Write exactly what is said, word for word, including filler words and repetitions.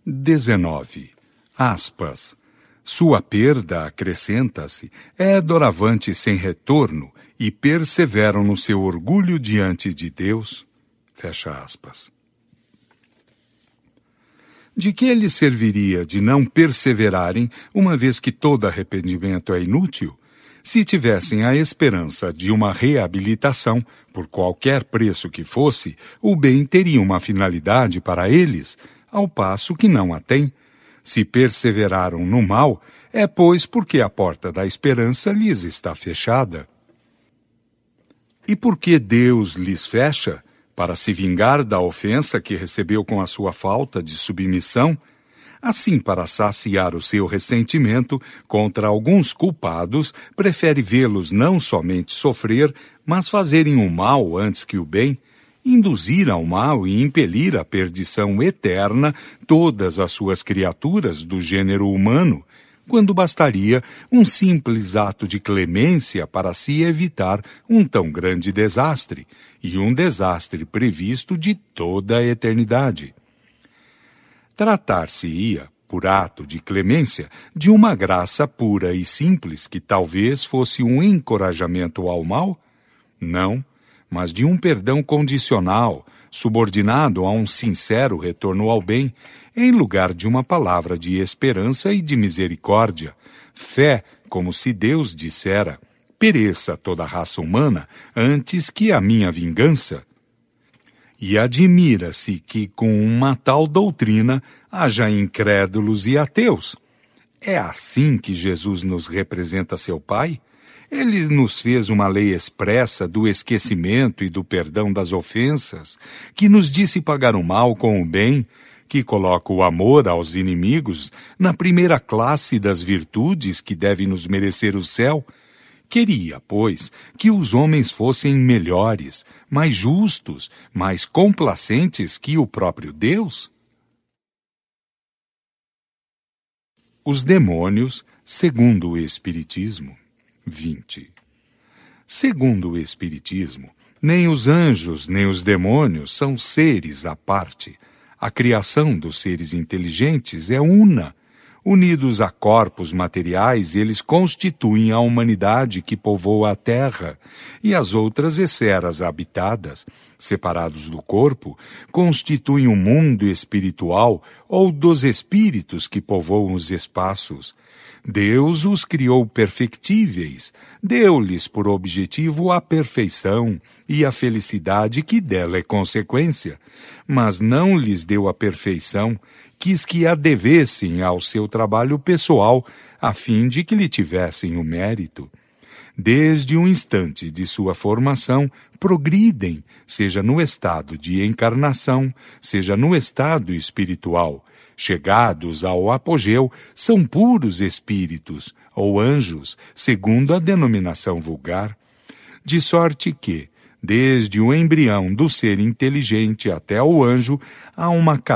dezenove. Aspas. Sua perda, acrescenta-se, é doravante sem retorno e perseveram no seu orgulho diante de Deus. Fecha aspas. De que lhes serviria de não perseverarem, uma vez que todo arrependimento é inútil? Se tivessem a esperança de uma reabilitação, por qualquer preço que fosse, o bem teria uma finalidade para eles, ao passo que não a tem. Se perseveraram no mal, é pois porque a porta da esperança lhes está fechada. E por que Deus lhes fecha? Para se vingar da ofensa que recebeu com a sua falta de submissão? Assim, para saciar o seu ressentimento contra alguns culpados, prefere vê-los não somente sofrer, mas fazerem o mal antes que o bem, induzir ao mal e impelir à perdição eterna todas as suas criaturas do gênero humano, quando bastaria um simples ato de clemência para se evitar um tão grande desastre, e um desastre previsto de toda a eternidade. Tratar-se-ia, por ato de clemência, de uma graça pura e simples que talvez fosse um encorajamento ao mal? Não, mas de um perdão condicional, subordinado a um sincero retorno ao bem, em lugar de uma palavra de esperança e de misericórdia, fé, como se Deus dissera, pereça toda a raça humana antes que a minha vingança. E admira-se que com uma tal doutrina haja incrédulos e ateus. É assim que Jesus nos representa seu Pai? Ele nos fez uma lei expressa do esquecimento e do perdão das ofensas, que nos disse pagar o mal com o bem, que coloca o amor aos inimigos na primeira classe das virtudes que devem nos merecer o céu. Queria, pois, que os homens fossem melhores, mais justos, mais complacentes que o próprio Deus? Os demônios, segundo o Espiritismo. vinte. Segundo o Espiritismo, nem os anjos nem os demônios são seres à parte. A criação dos seres inteligentes é una. Unidos a corpos materiais, eles constituem a humanidade que povoa a Terra, e as outras esferas habitadas, separados do corpo, constituem o mundo espiritual ou dos espíritos que povoam os espaços. Deus os criou perfectíveis, deu-lhes por objetivo a perfeição e a felicidade que dela é consequência, mas não lhes deu a perfeição, quis que a devessem ao seu trabalho pessoal, a fim de que lhe tivessem o mérito. Desde o instante de sua formação, progridem, seja no estado de encarnação, seja no estado espiritual. Chegados ao apogeu, são puros espíritos, ou anjos, segundo a denominação vulgar. De sorte que, desde o embrião do ser inteligente até o anjo, há uma